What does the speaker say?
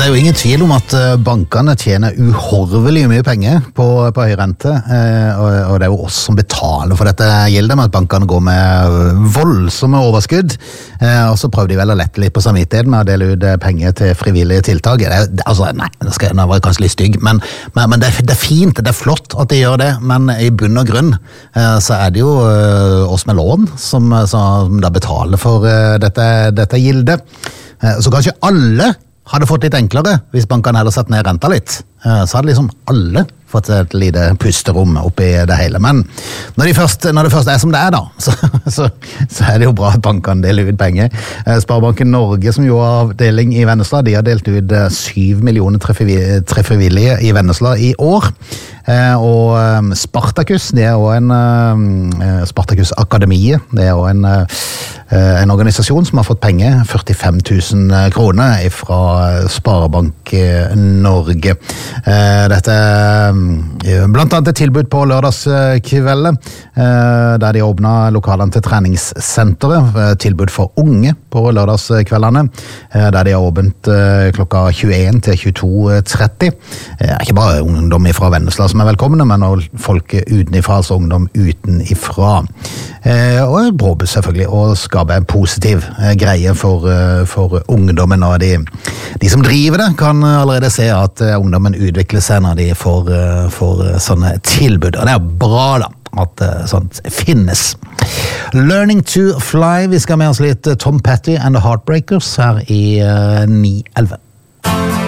jo ingen tvil om at bankene tjener uhorvelig mye penger på høy rente, og det er jo oss som betaler for dette gildet med at bankene går med voldsomme overskudd, og så prøver de vel å lette litt på samvittigheten med å dele ut penger til frivillige tiltak. Nå var jeg kanskje litt stygg, men det er fint, det er flott at de gjør det, men i bunn og grunn så er det jo oss med lån som da betaler for dette gildet. Så kanskje alle hadde fått litt enklere hvis bankene hadde satt ned renta litt. Så hadde liksom alle fått et lite pusterom oppi det hele. Men når det først er som det er da, så er det jo bra at bankene deler ut penger. Sparebanken Norge, som jo har avdeling i Vennesla, de har delt ut 7 millioner til frivillige i Vennesla i år. Og Spartacus, det er jo Spartacus Akademiet, det er jo en organisasjon som har fått penger, 45 000 kroner fra Sparebank Norge. Dette blant annet et tilbud på lørdagskveldet, der de åpnet lokalene til treningssenteret, tilbud for unge på lørdagskveldene, der de har åpent klokka 21 til 22:30. Ikke bare ungdom fra Vennesla som er velkomne, men også folk utenifra, altså ungdom utenifra. Og et bråbus selvfølgelig, å skape en positiv greie for ungdommen, og de som driver det kan allerede se at ungdommen utvikler seg når de får sånne tilbud, og det er bra da at sånt finnes. Learning to Fly, vi skal med oss litt Tom Petty and the Heartbreakers her i 9-11.